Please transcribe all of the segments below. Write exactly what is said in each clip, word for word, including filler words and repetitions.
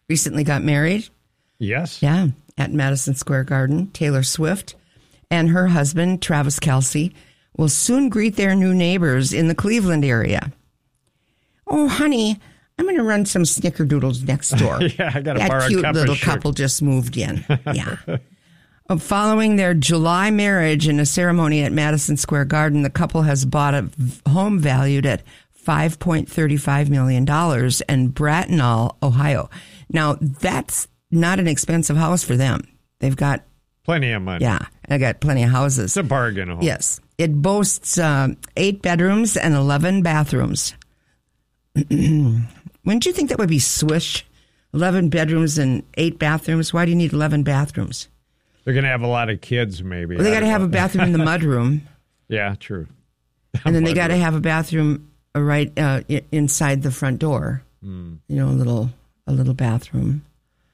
recently got married. Yes. Yeah, at Madison Square Garden. Taylor Swift and her husband, Travis Kelce, will soon greet their new neighbors in the Cleveland area. Oh, honey, I'm going to run some snickerdoodles next door. Yeah, I got to that borrow a cute cup little of sugar. couple just moved in. Yeah. Uh, Following their July marriage in a ceremony at Madison Square Garden, the couple has bought a v- home valued at five point three five million dollars in Bracknell, Ohio. Now, that's not an expensive house for them. They've got, Plenty of money. yeah, they got plenty of houses. It's a bargain home. Yes. It boasts um, eight bedrooms and eleven bathrooms. Wouldn't you think that would be swish? eleven bedrooms and eight bathrooms? Why do you need eleven bathrooms? They're going to have a lot of kids, maybe. Well, they I got to don't have know. a bathroom in the mudroom. Yeah, true. And then they got to have a bathroom uh, right uh, i- inside the front door. Mm. You know, a little a little bathroom.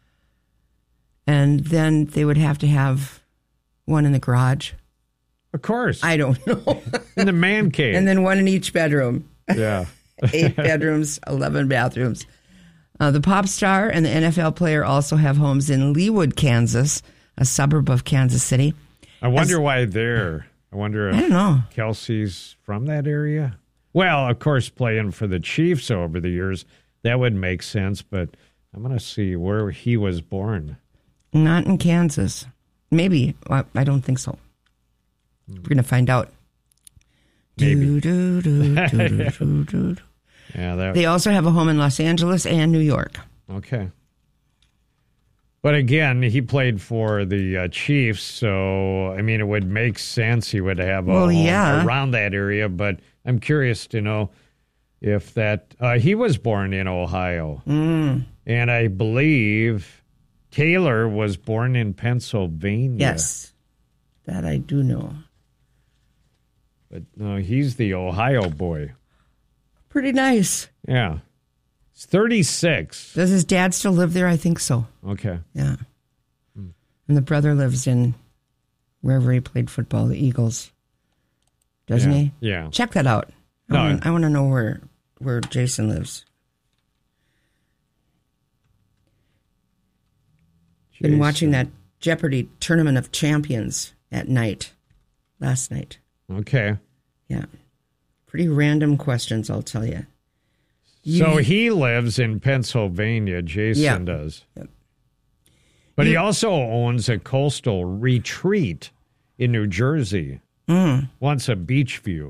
And then they would have to have one in the garage. Of course. I don't know. In the man cave. And then one in each bedroom. yeah. Eight bedrooms, eleven bathrooms. Uh, the pop star and the N F L player also have homes in Leawood, Kansas, a suburb of Kansas City. I wonder As- why they're. I wonder if I don't know. Kelsey's from that area. Well, of course, playing for the Chiefs over the years, that would make sense. But I'm going to see where he was born. Not in Kansas. Maybe. Well, I don't think so. We're going to find out. Maybe. Do, do, do, do, do, do, do. Yeah, that. They also have a home in Los Angeles and New York. Okay. But again, he played for the uh, Chiefs, so, I mean, it would make sense he would have a Well, home yeah. around that area. But I'm curious to know if that... Uh, he was born in Ohio. Mm. And I believe Taylor was born in Pennsylvania. Yes. That I do know. But no, he's the Ohio boy. Pretty nice. Yeah. He's thirty-six. Does his dad still live there? I think so. Okay. Yeah. And the brother lives in wherever he played football, the Eagles. Doesn't Yeah. he? Yeah. Check that out. I No, wanna- I want to know where, where Jason lives. Been Jason. watching that Jeopardy Tournament of Champions at night, last night. Okay. Yeah. Pretty random questions, I'll tell you. So he lives in Pennsylvania, Jason Yeah. does. Yep. But he You- also owns a coastal retreat in New Jersey. Mm. Wants a beach view.